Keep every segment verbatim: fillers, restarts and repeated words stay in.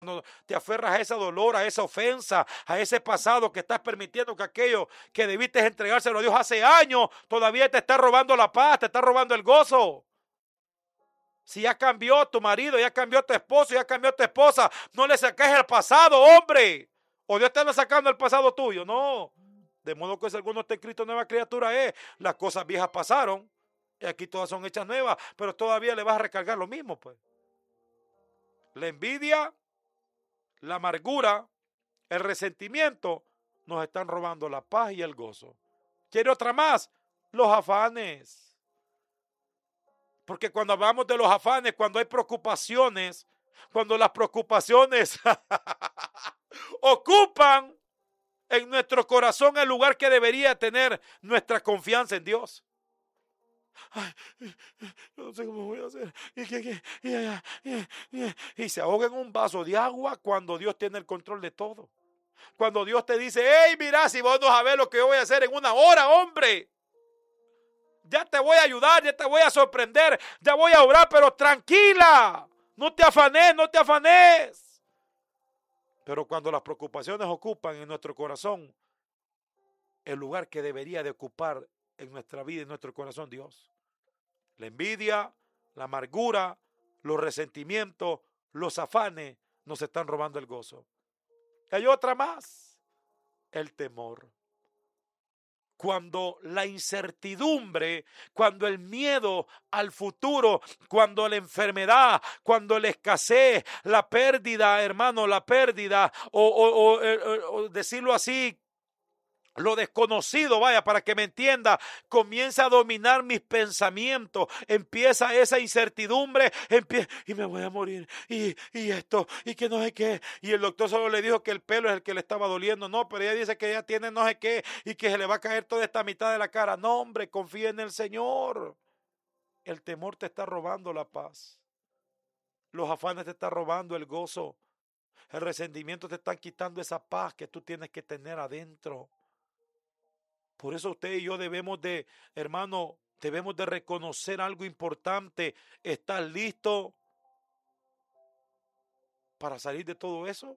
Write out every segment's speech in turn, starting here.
Cuando te aferras a ese dolor, a esa ofensa, a ese pasado que estás permitiendo que aquello que debiste entregárselo a Dios hace años, todavía te está robando la paz, te está robando el gozo. Si ya cambió tu marido, ya cambió tu esposo, ya cambió tu esposa, no le saques el pasado, hombre. O Dios te anda sacando el pasado tuyo, no. De modo que si alguno está en Cristo, nueva criatura es. Las cosas viejas pasaron y aquí todas son hechas nuevas, pero todavía le vas a recargar lo mismo, pues. La envidia, la amargura, el resentimiento nos están robando la paz y el gozo. ¿Quiere otra más? Los afanes. Porque cuando hablamos de los afanes, cuando hay preocupaciones, cuando las preocupaciones ocupan en nuestro corazón el lugar que debería tener nuestra confianza en Dios. Ay, yo no sé cómo voy a hacer. Y, y, y, y, y se ahoga en un vaso de agua cuando Dios tiene el control de todo. Cuando Dios te dice, hey, mira, si vos no sabés lo que yo voy a hacer en una hora, hombre. Ya te voy a ayudar, ya te voy a sorprender, ya voy a orar, pero tranquila. No te afanes, no te afanes. Pero cuando las preocupaciones ocupan en nuestro corazón el lugar que debería de ocupar en nuestra vida, en nuestro corazón, Dios. La envidia, la amargura, los resentimientos, los afanes nos están robando el gozo. Hay otra más, el temor. Cuando la incertidumbre, cuando el miedo al futuro, cuando la enfermedad, cuando la escasez, la pérdida, hermano, la pérdida, o, o, o, o decirlo así, lo desconocido, vaya, para que me entienda, comienza a dominar mis pensamientos, empieza esa incertidumbre, empieza, y me voy a morir, y, y esto, y que no sé qué, y el doctor solo le dijo que el pelo es el que le estaba doliendo, no, pero ella dice que ella tiene no sé qué, y que se le va a caer toda esta mitad de la cara. No, hombre, confía en el Señor. El temor te está robando la paz, los afanes te están robando el gozo, el resentimiento te están quitando esa paz que tú tienes que tener adentro. Por eso usted y yo debemos de, hermano, debemos de reconocer algo importante. ¿Estás listo para salir de todo eso?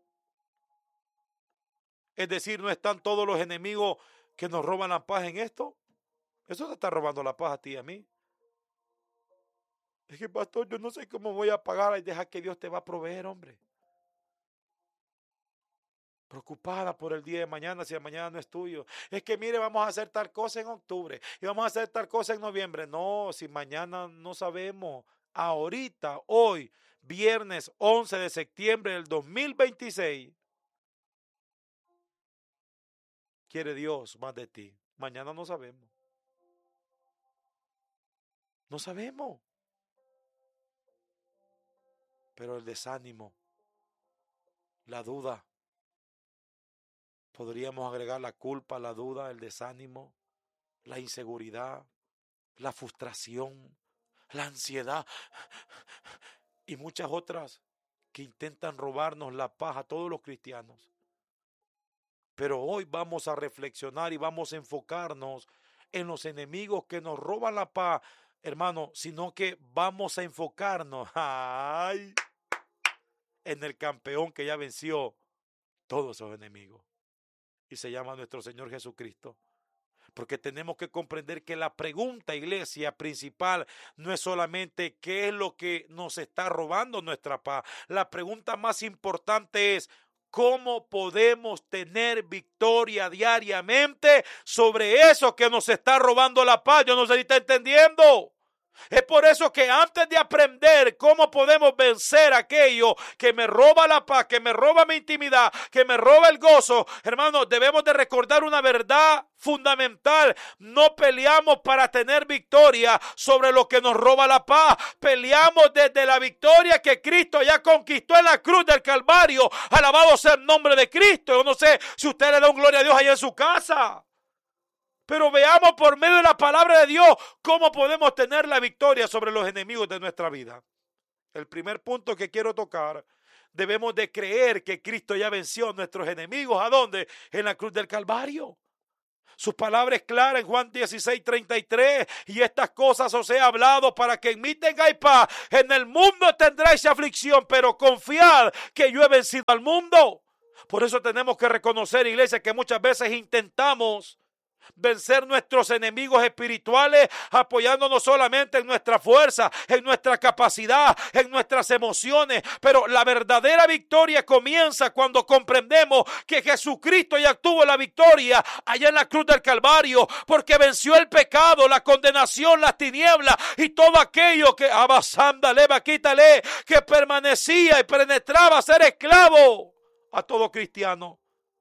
Es decir, ¿no están todos los enemigos que nos roban la paz en esto? Eso te está robando la paz a ti y a mí. Es que, pastor, yo no sé cómo voy a pagar y deja que Dios te va a proveer, hombre. Preocupada por el día de mañana, si el mañana no es tuyo. Es que mire, vamos a hacer tal cosa en octubre y vamos a hacer tal cosa en noviembre. No, si mañana no sabemos. Ahorita, hoy, viernes once de septiembre del dos mil veintiséis, quiere Dios más de ti. Mañana no sabemos. No sabemos. Pero el desánimo, la duda, podríamos agregar la culpa, la duda, el desánimo, la inseguridad, la frustración, la ansiedad y muchas otras que intentan robarnos la paz a todos los cristianos. Pero hoy vamos a reflexionar y vamos a enfocarnos en los enemigos que nos roban la paz, hermano, sino que vamos a enfocarnos ay, en el campeón que ya venció todos esos enemigos. Y se llama nuestro Señor Jesucristo. Porque tenemos que comprender que la pregunta, iglesia, principal no es solamente qué es lo que nos está robando nuestra paz. La pregunta más importante es cómo podemos tener victoria diariamente sobre eso que nos está robando la paz. Yo no sé si está entendiendo. Es por eso que antes de aprender cómo podemos vencer aquello que me roba la paz, que me roba mi intimidad, que me roba el gozo, hermanos, debemos de recordar una verdad fundamental. No peleamos para tener victoria sobre lo que nos roba la paz. Peleamos desde la victoria que Cristo ya conquistó en la cruz del Calvario. Alabado sea el nombre de Cristo. Yo no sé si usted le da un gloria a Dios allá en su casa. Pero veamos por medio de la palabra de Dios cómo podemos tener la victoria sobre los enemigos de nuestra vida. El primer punto que quiero tocar, debemos de creer que Cristo ya venció a nuestros enemigos. ¿A dónde? En la cruz del Calvario. Su palabra es clara en Juan dieciséis, treinta y tres. Y estas cosas os he hablado para que en mí tengáis paz. En el mundo tendréis aflicción, pero confiad que yo he vencido al mundo. Por eso tenemos que reconocer, iglesia, que muchas veces intentamos vencer nuestros enemigos espirituales apoyándonos solamente en nuestra fuerza, en nuestra capacidad, en nuestras emociones. Pero la verdadera victoria comienza cuando comprendemos que Jesucristo ya tuvo la victoria allá en la cruz del Calvario, porque venció el pecado, la condenación, las tinieblas y todo aquello que abasándale, quítale, que permanecía y penetraba a ser esclavo a todo cristiano.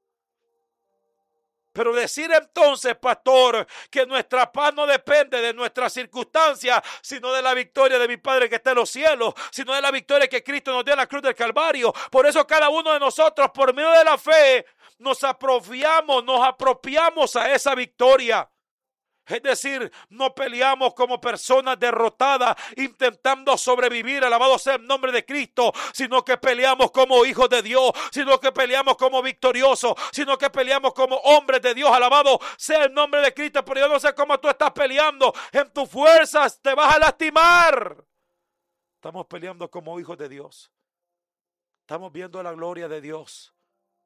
Pero decir entonces, pastor, que nuestra paz no depende de nuestras circunstancias, sino de la victoria de mi Padre que está en los cielos, sino de la victoria que Cristo nos dio en la cruz del Calvario. Por eso cada uno de nosotros, por medio de la fe, nos apropiamos, nos apropiamos a esa victoria. Es decir, no peleamos como personas derrotadas intentando sobrevivir, alabado sea el nombre de Cristo, sino que peleamos como hijos de Dios, sino que peleamos como victoriosos, sino que peleamos como hombres de Dios, alabado sea el nombre de Cristo. Pero yo no sé cómo tú estás peleando, en tus fuerzas te vas a lastimar. Estamos peleando como hijos de Dios, estamos viendo la gloria de Dios,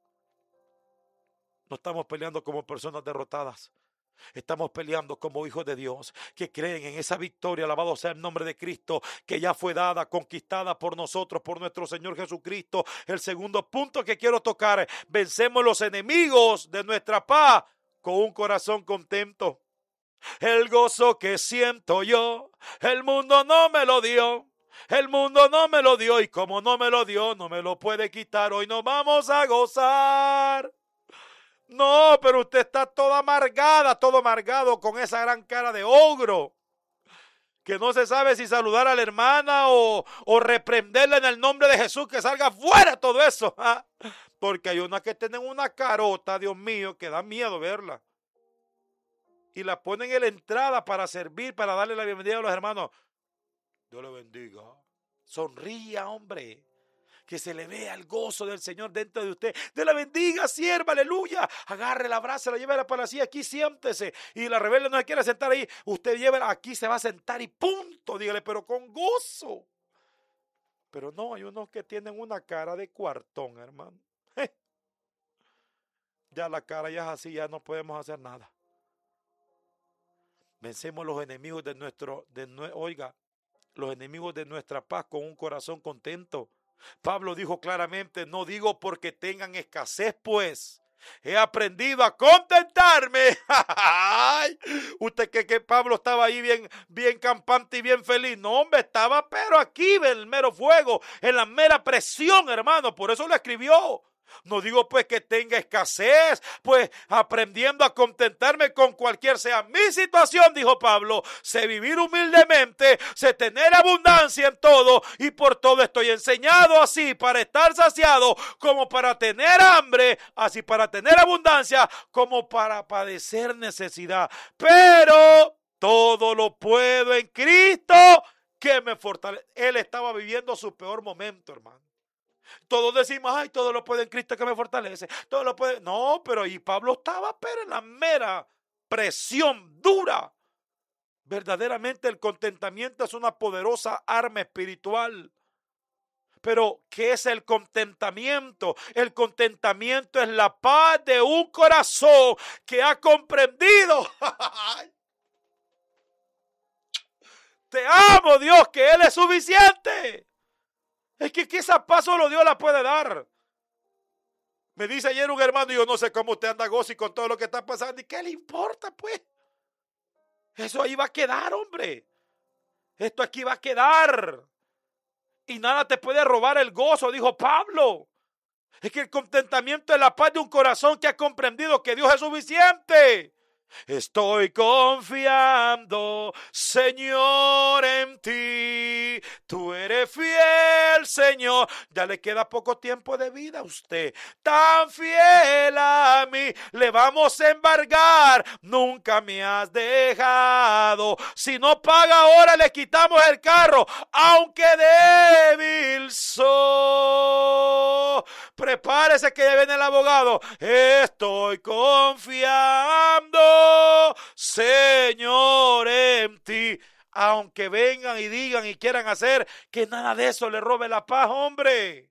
no estamos peleando como personas derrotadas. Estamos peleando como hijos de Dios que creen en esa victoria, alabado sea el nombre de Cristo, que ya fue dada, conquistada por nosotros, por nuestro Señor Jesucristo. El segundo punto que quiero tocar: vencemos los enemigos de nuestra paz con un corazón contento. El gozo que siento yo, el mundo no me lo dio. El mundo no me lo dio, y como no me lo dio, no me lo puede quitar. Hoy nos vamos a gozar. No, pero usted está toda amargada, todo amargado con esa gran cara de ogro, que no se sabe si saludar a la hermana o, o reprenderla en el nombre de Jesús, que salga fuera todo eso. ¿Ah? Porque hay unas que tienen una carota, Dios mío, que da miedo verla. Y la ponen en la entrada para servir, para darle la bienvenida a los hermanos. Dios le bendiga. Sonría, hombre. Que se le vea el gozo del Señor dentro de usted. Dios la bendiga, sierva, aleluya. Agarre, la abraza, la lleve para la silla, aquí siéntese. Y la rebelde no se quiere sentar ahí, usted llévela, aquí se va a sentar y punto. Dígale, pero con gozo. Pero no, hay unos que tienen una cara de cuartón, hermano. Ya la cara ya es así, ya no podemos hacer nada. Vencemos los enemigos de nuestro, de, oiga, los enemigos de nuestra paz con un corazón contento. Pablo dijo claramente: no digo porque tengan escasez, pues he aprendido a contentarme. Usted que, que Pablo estaba ahí bien, bien campante y bien feliz. No, hombre, estaba pero aquí en el mero fuego, en la mera presión, hermano. Por eso lo escribió. No digo pues que tenga escasez, pues aprendiendo a contentarme con cualquier sea mi situación, dijo Pablo. Sé vivir humildemente, sé tener abundancia en todo, y por todo estoy enseñado, así para estar saciado como para tener hambre, así para tener abundancia como para padecer necesidad. Pero todo lo puedo en Cristo que me fortalece. Él estaba viviendo su peor momento, hermano. Todos decimos, ay, todo lo puede en Cristo que me fortalece. Todo lo puede. No, pero y Pablo estaba, pero en la mera presión dura. Verdaderamente el contentamiento es una poderosa arma espiritual. Pero, ¿qué es el contentamiento? El contentamiento es la paz de un corazón que ha comprendido. Te amo, Dios, que Él es suficiente. Es que, que esa paz solo Dios la puede dar. Me dice ayer un hermano, yo no sé cómo usted anda gozo y con todo lo que está pasando. ¿Y qué le importa, pues? Eso ahí va a quedar, hombre. Esto aquí va a quedar. Y nada te puede robar el gozo, dijo Pablo. Es que el contentamiento es la paz de un corazón que ha comprendido que Dios es suficiente. Estoy confiando, Señor, en ti. Tú eres fiel, Señor. Ya le queda poco tiempo de vida a usted. Tan fiel a mí. Le vamos a embargar. Nunca me has dejado. Si no paga ahora, le quitamos el carro. Aunque débil soy. Prepárese que ya viene el abogado. Estoy confiando, Señor, en ti. Aunque vengan y digan y quieran hacer, que nada de eso le robe la paz, hombre.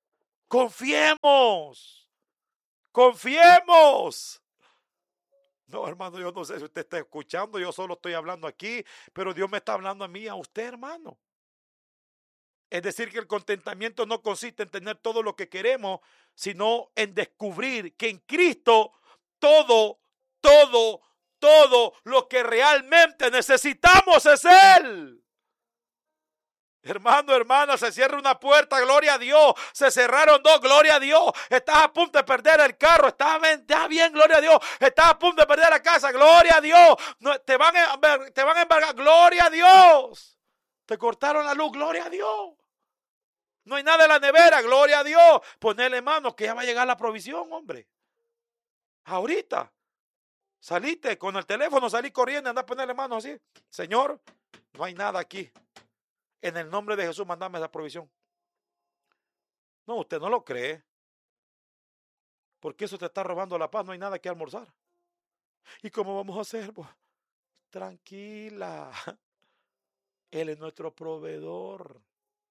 Confiemos. Confiemos. No, hermano, yo no sé si usted está escuchando, yo solo estoy hablando aquí, pero Dios me está hablando a mí, a usted, hermano. Es decir, que el contentamiento no consiste en tener todo lo que queremos, sino en descubrir que en Cristo todo, todo, todo lo que realmente necesitamos es Él. Hermano, hermana, se cierra una puerta, gloria a Dios. Se cerraron dos, gloria a Dios. Estás a punto de perder el carro, estás bien, estás bien, gloria a Dios. Estás a punto de perder la casa, gloria a Dios. No, te van a, te van a embargar, gloria a Dios. Te cortaron la luz, gloria a Dios. No hay nada en la nevera, gloria a Dios. Ponele mano que ya va a llegar la provisión, hombre. Ahorita. Saliste con el teléfono, salí corriendo, anda a ponerle mano así. Señor, no hay nada aquí. En el nombre de Jesús, mandame esa provisión. No, usted no lo cree. Porque eso te está robando la paz, no hay nada que almorzar. ¿Y cómo vamos a hacer? Pues, tranquila. Él es nuestro proveedor.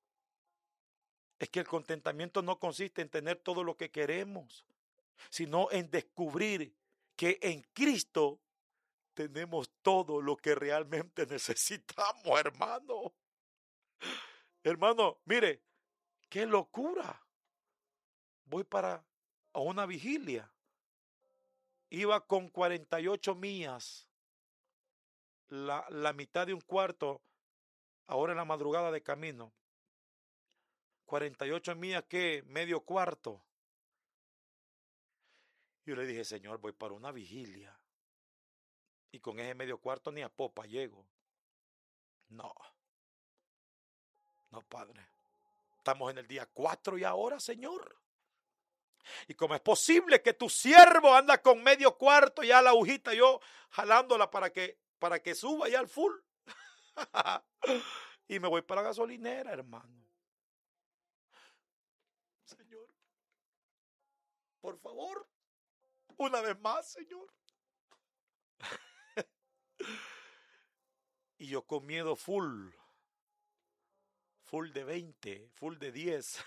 Es que el contentamiento no consiste en tener todo lo que queremos, sino en descubrir que en Cristo tenemos todo lo que realmente necesitamos, hermano. Hermano, mire, qué locura. Voy para a una vigilia. Iba con cuarenta y ocho millas, la, la mitad de un cuarto, ahora en la madrugada de camino. cuarenta y ocho millas, ¿qué? Medio cuarto. Yo le dije, Señor, voy para una vigilia. Y con ese medio cuarto ni a popa llego. No. No, Padre. Estamos en el día cuatro y ahora, Señor. Y como es posible que tu siervo anda con medio cuarto ya la agujita, yo jalándola para que, para que suba ya al full. Y me voy para la gasolinera, hermano. Señor, por favor, una vez más, Señor. Y yo con miedo full. Full de veinte, full de diez.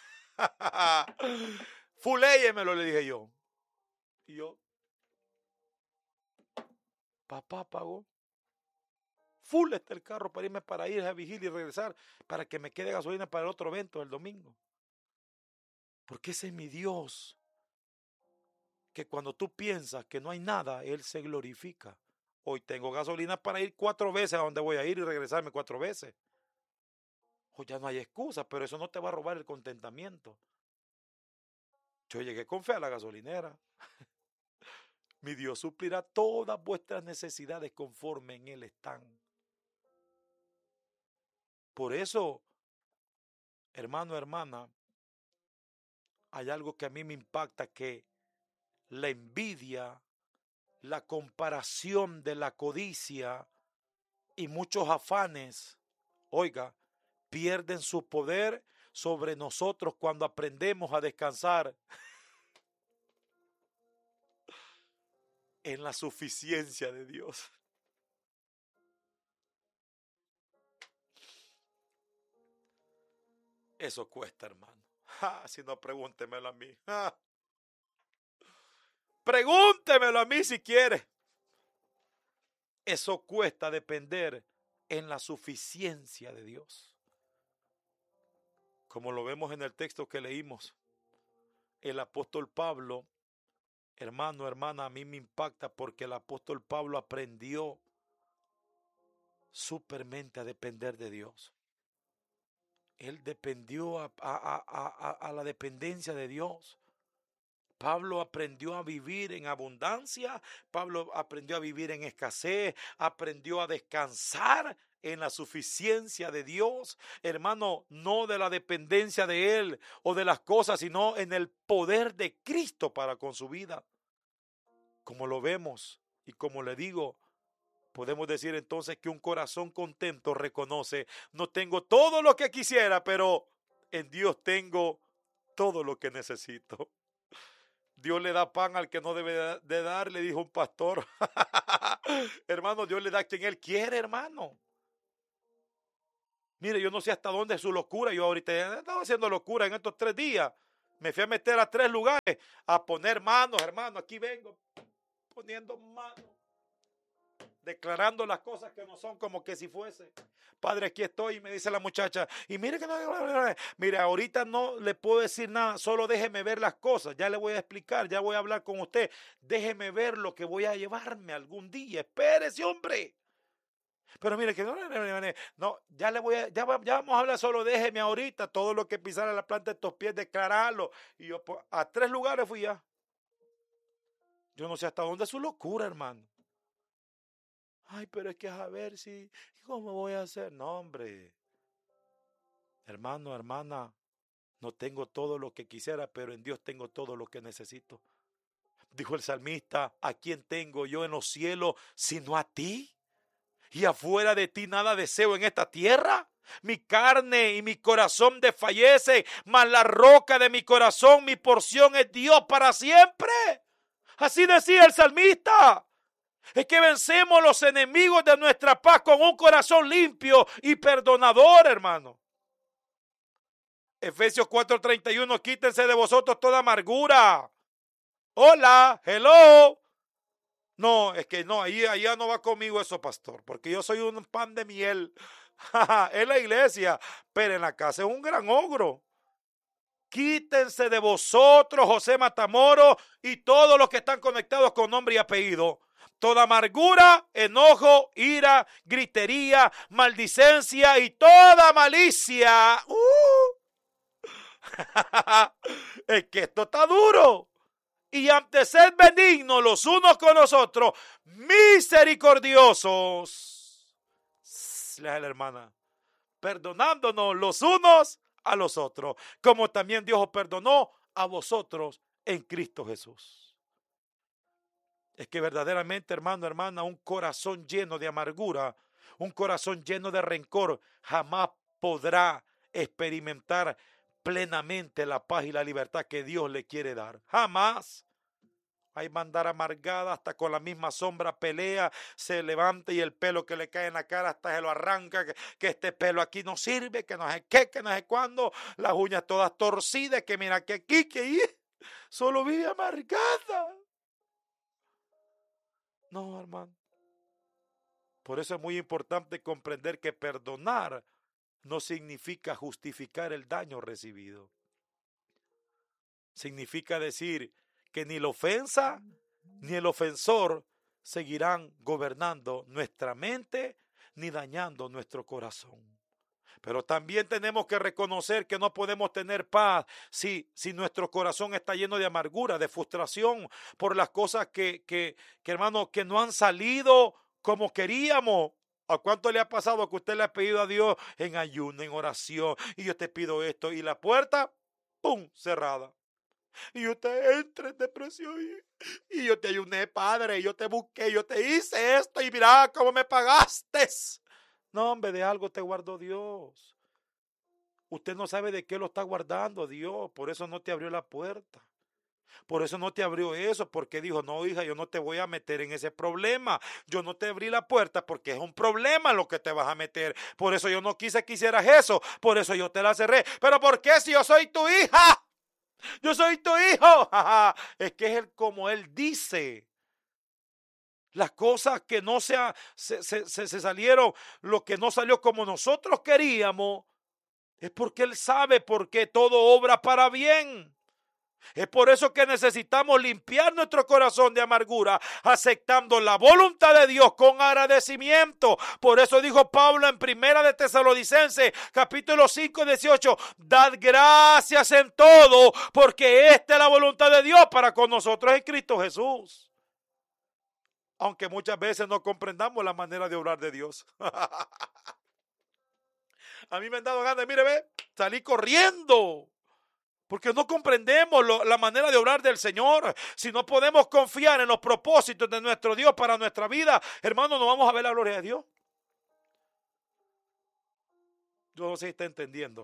Full me lo le dije yo. Y yo, papá pagó. Full está el carro para irme para ir a vigilia y regresar, para que me quede gasolina para el otro evento el domingo. Porque ese es mi Dios. Que cuando tú piensas que no hay nada, Él se glorifica. Hoy tengo gasolina para ir cuatro veces a donde voy a ir y regresarme cuatro veces. Hoy ya no hay excusa, pero eso no te va a robar el contentamiento. Yo llegué con fe a la gasolinera. Mi Dios suplirá todas vuestras necesidades conforme en Él están. Por eso, hermano, hermana, hay algo que a mí me impacta, que la envidia, la comparación de la codicia y muchos afanes, oiga, pierden su poder sobre nosotros cuando aprendemos a descansar en la suficiencia de Dios. Eso cuesta, hermano. Ja, si no, pregúntemelo a mí. Ja. Pregúntemelo a mí si quiere. Eso cuesta depender en la suficiencia de Dios. Como lo vemos en el texto que leímos, el apóstol Pablo, hermano, hermana, a mí me impacta porque el apóstol Pablo aprendió supermente a depender de Dios. Él dependió a, a, a, a, a la dependencia de Dios. Pablo aprendió a vivir en abundancia, Pablo aprendió a vivir en escasez, aprendió a descansar en la suficiencia de Dios, hermano, no de la dependencia de Él o de las cosas, sino en el poder de Cristo para con su vida. Como lo vemos y como le digo, podemos decir entonces que un corazón contento reconoce, no tengo todo lo que quisiera, pero en Dios tengo todo lo que necesito. Dios le da pan al que no debe de dar, le dijo un pastor. Hermano, Dios le da a quien Él quiere, hermano. Mire, yo no sé hasta dónde es su locura. Yo ahorita he estado haciendo locura en estos tres días. Me fui a meter a tres lugares a poner manos, hermano. Aquí vengo poniendo manos, declarando las cosas que no son como que si fuese. Padre, aquí estoy, y me dice la muchacha, y mire que no, mire, ahorita no le puedo decir nada, solo déjeme ver las cosas, ya le voy a explicar, ya voy a hablar con usted, déjeme ver lo que voy a llevarme algún día, espérese, hombre. Pero mire que no, no, ya le voy a, ya, ya vamos a hablar, solo déjeme ahorita todo lo que pisara la planta de estos pies, declararlo. Y yo a tres lugares fui ya. Yo no sé hasta dónde es su locura, hermano. Ay, pero es que a ver si, ¿cómo voy a hacer? No, hombre. Hermano, hermana, no tengo todo lo que quisiera, pero en Dios tengo todo lo que necesito. Dijo el salmista, ¿a quién tengo yo en los cielos sino a ti? Y afuera de ti nada deseo en esta tierra. Mi carne y mi corazón desfallecen, mas la roca de mi corazón, mi porción es Dios para siempre. Así decía el salmista. Es que vencemos los enemigos de nuestra paz con un corazón limpio y perdonador, hermano. Efesios cuatro treinta y uno, quítense de vosotros toda amargura. Hola, hello. No, es que no, ahí allá no va conmigo eso, pastor, porque yo soy un pan de miel. Es la iglesia, pero en la casa es un gran ogro. Quítense de vosotros, José Matamoro, y todos los que están conectados con nombre y apellido. Toda amargura, enojo, ira, gritería, maldicencia y toda malicia. Uh. Es que esto está duro. Y antes sed benignos los unos con los otros, misericordiosos. La hermana, perdonándonos los unos a los otros, como también Dios os perdonó a vosotros en Cristo Jesús. Es que verdaderamente, hermano, hermana, un corazón lleno de amargura, un corazón lleno de rencor, jamás podrá experimentar plenamente la paz y la libertad que Dios le quiere dar. Jamás. Hay mandar amargada, hasta con la misma sombra pelea, se levanta y el pelo que le cae en la cara hasta se lo arranca, que, que este pelo aquí no sirve, que no sé qué, que no sé cuándo, las uñas todas torcidas, que mira que aquí, que ahí, solo vive amargada. No, hermano. Por eso es muy importante comprender que perdonar no significa justificar el daño recibido. Significa decir que ni la ofensa ni el ofensor seguirán gobernando nuestra mente ni dañando nuestro corazón. Pero también tenemos que reconocer que no podemos tener paz si, si nuestro corazón está lleno de amargura, de frustración por las cosas que, que, que, hermano, que no han salido como queríamos. ¿A cuánto le ha pasado que usted le ha pedido a Dios en ayuno, en oración, y yo te pido esto, y la puerta, ¡pum!, cerrada? Y usted entra en depresión y, y yo te ayuné, Padre, yo te busqué, yo te hice esto y mira cómo me pagaste. No, hombre, de algo te guardó Dios. Usted no sabe de qué lo está guardando Dios, por eso no te abrió la puerta. Por eso no te abrió eso, porque dijo, no, hija, yo no te voy a meter en ese problema. Yo no te abrí la puerta porque es un problema lo que te vas a meter. Por eso yo no quise que hicieras eso, por eso yo te la cerré. ¿Pero por qué si yo soy tu hija? Yo soy tu hijo. Es que es él como él dice. Las cosas que no se, se, se, se salieron, lo que no salió como nosotros queríamos, es porque él sabe por qué todo obra para bien. Es por eso que necesitamos limpiar nuestro corazón de amargura, aceptando la voluntad de Dios con agradecimiento. Por eso dijo Pablo en Primera de Tesalonicenses, capítulo cinco, dieciocho, dad gracias en todo, porque esta es la voluntad de Dios para con nosotros en Cristo Jesús. Aunque muchas veces no comprendamos la manera de obrar de Dios. A mí me han dado ganas de, mire, ve, salí corriendo. Porque no comprendemos lo, la manera de obrar del Señor. Si no podemos confiar en los propósitos de nuestro Dios para nuestra vida, hermano, no vamos a ver la gloria de Dios. Yo no sé si está entendiendo.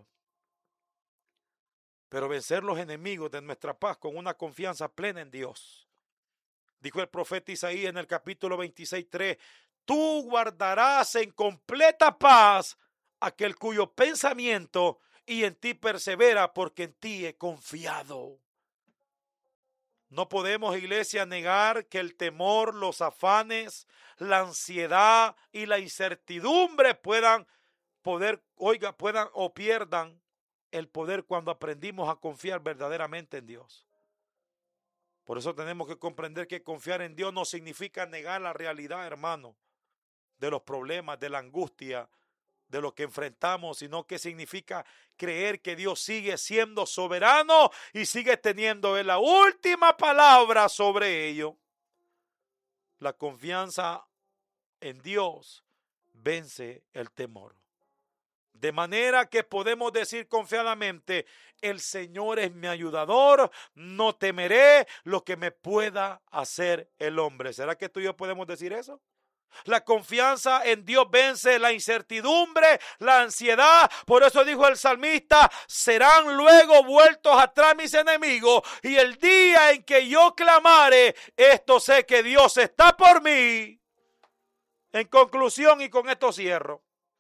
Pero vencer los enemigos de nuestra paz con una confianza plena en Dios Dijo el profeta Isaías en el capítulo veintiséis, tres, tú guardarás en completa paz aquel cuyo pensamiento y en ti persevera, porque en ti he confiado. No podemos, iglesia, negar que el temor, los afanes, la ansiedad y la incertidumbre puedan poder, oiga, puedan o pierdan el poder cuando aprendimos a confiar verdaderamente en Dios. Por eso tenemos que comprender que confiar en Dios no significa negar la realidad, hermano, de los problemas, de la angustia, de lo que enfrentamos, sino que significa creer que Dios sigue siendo soberano y sigue teniendo la última palabra sobre ello. La confianza en Dios vence el temor. De manera que podemos decir confiadamente, el Señor es mi ayudador, no temeré lo que me pueda hacer el hombre. ¿Será que tú y yo podemos decir eso? La confianza en Dios vence la incertidumbre, la ansiedad. Por eso dijo el salmista, serán luego vueltos atrás mis enemigos, y el día en que yo clamare, esto sé que Dios está por mí. En conclusión, y con esto cierro,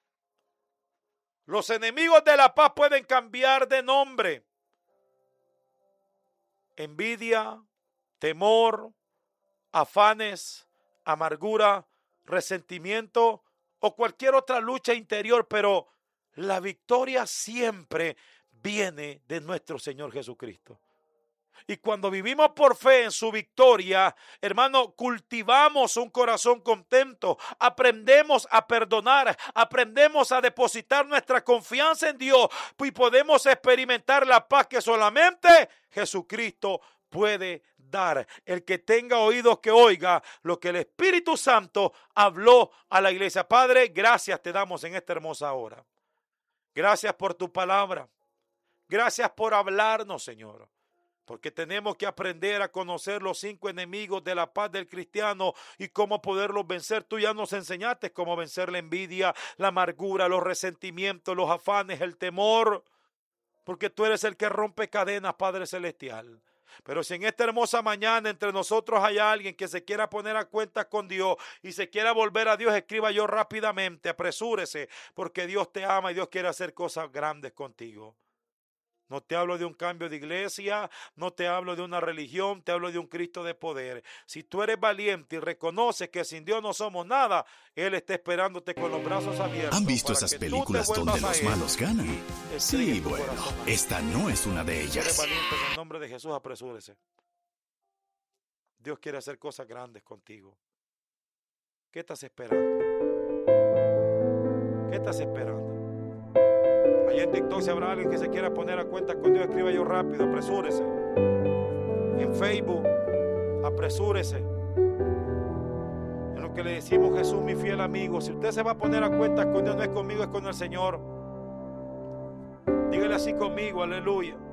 los enemigos de la paz pueden cambiar de nombre. Envidia, temor, afanes, amargura, resentimiento o cualquier otra lucha interior, pero la victoria siempre viene de nuestro Señor Jesucristo. Y cuando vivimos por fe en su victoria, hermano, cultivamos un corazón contento, aprendemos a perdonar, aprendemos a depositar nuestra confianza en Dios y podemos experimentar la paz que solamente Jesucristo puede dar. El que tenga oídos que oiga lo que el Espíritu Santo habló a la iglesia. Padre, gracias te damos en esta hermosa hora. Gracias por tu palabra. Gracias por hablarnos, Señor. Porque tenemos que aprender a conocer los cinco enemigos de la paz del cristiano y cómo poderlos vencer. Tú ya nos enseñaste cómo vencer la envidia, la amargura, los resentimientos, los afanes, el temor. Porque tú eres el que rompe cadenas, Padre Celestial. Pero si en esta hermosa mañana entre nosotros hay alguien que se quiera poner a cuentas con Dios y se quiera volver a Dios, escriba yo rápidamente, apresúrese, porque Dios te ama y Dios quiere hacer cosas grandes contigo. No te hablo de un cambio de iglesia, no te hablo de una religión, te hablo de un Cristo de poder. Si tú eres valiente y reconoces que sin Dios no somos nada, Él está esperándote con los brazos abiertos. ¿Han visto esas películas donde los malos ganan? Sí, bueno, esta no es una de ellas. Si eres valiente, en el nombre de Jesús, apresúrese. Dios quiere hacer cosas grandes contigo. ¿Qué estás esperando? ¿Qué estás esperando? Allá en TikTok, si habrá alguien que se quiera poner a cuenta con Dios, escriba yo rápido, apresúrese. En Facebook, apresúrese. En lo que le decimos, Jesús, mi fiel amigo, si usted se va a poner a cuenta con Dios, no es conmigo, es con el Señor. Dígale así conmigo, aleluya.